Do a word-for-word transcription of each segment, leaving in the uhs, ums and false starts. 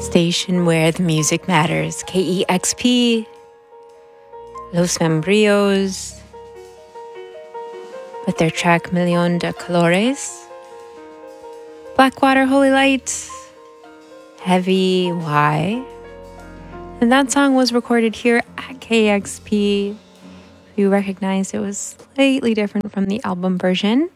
station where the music matters. K E X P, Los Membrios, with their track Million de Colores. Blackwater Holy Light, Heavy Y. And that song was recorded here at K E X P. If you recognize, it was slightly different from the album version.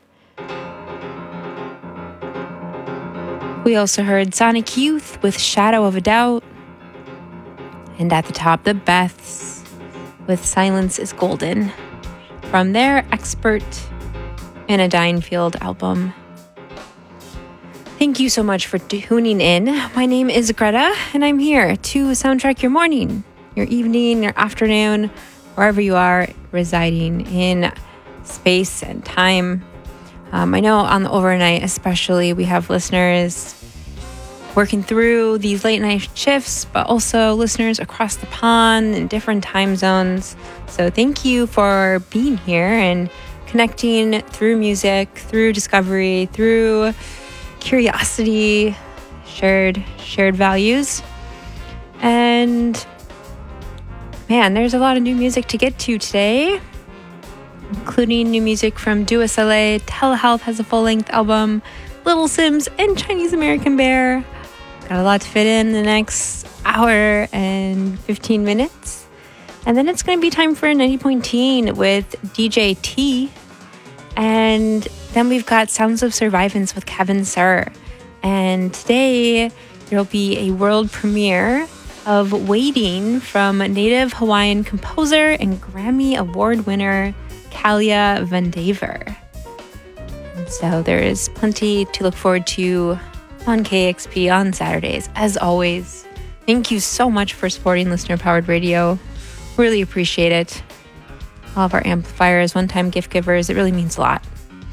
We also heard Sonic Youth with Shadow of a Doubt. And at the top, the Beths with Silence is Golden from their Expert in a Dying Field album. Thank you so much for tuning in. My name is Greta, and I'm here to soundtrack your morning, your evening, your afternoon, wherever you are residing in space and time. Um, I know on the overnight especially, we have listeners working through these late night shifts, but also listeners across the pond in different time zones. So thank you for being here and connecting through music, through discovery, through curiosity, shared shared values. And man, there's a lot of new music to get to today, including new music from Dua Saleh. Telehealth has a full-length album, Little Sims, and Chinese American Bear. Got a lot to fit in the next hour and fifteen minutes. And then it's going to be time for ninety point Teen with D J T. And then we've got Sounds of Survivance with Kevin Sir. And today there'll be a world premiere of Waiting from Native Hawaiian composer and Grammy Award winner Kalia Vandever. And so there is plenty to look forward to on K X P on Saturdays. As always, thank you so much for supporting listener-powered radio. Really appreciate it. All of our amplifiers, one-time gift givers, it really means a lot.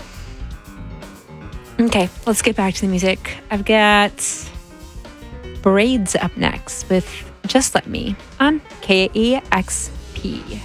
Okay, let's get back to the music. I've got Braids up next with Just Let Me on K E X P.